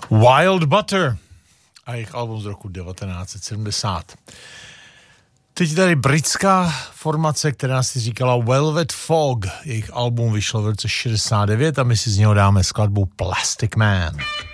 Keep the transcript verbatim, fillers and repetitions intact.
Wild Butter a jejich album z roku devatenáct set sedmdesát. Teď tady britská formace, která si říkala Velvet Fog. Jejich album vyšlo v roce šedesát devět a my si z něho dáme skladbu Plastic Man.